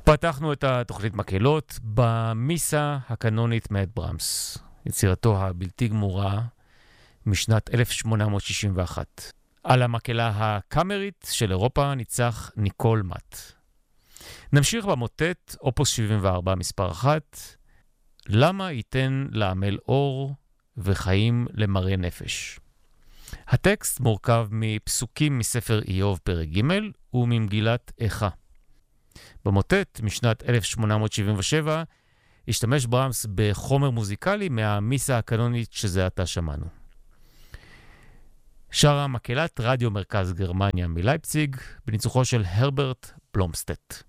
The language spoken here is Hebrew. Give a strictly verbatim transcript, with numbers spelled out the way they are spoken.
פתחנו את התוכנית מקהלות במיסה הקנונית מאת ברמס, יצירתו הבלתי גמורה משנת אלף שמונה מאות שישים ואחת. על המקהלה הקאמרית של אירופה ניצח ניקול מאט. נמשיך במוטט אופוס שבעים וארבע מספר אחת, למה ייתן לעמל אור וחיים למראה נפש. הטקסט מורכב מפסוקים מספר איוב פרק ג' וממגילת איכה. במוטט משנת אלף שמונה מאות שבעים ושבע השתמש ברמס בחומר מוזיקלי מהמיסה הקנונית שזה עתה שמענו. שרה מקהלת רדיו מרכז גרמניה מלייפציג בניצוחו של הרברט בלומסטט.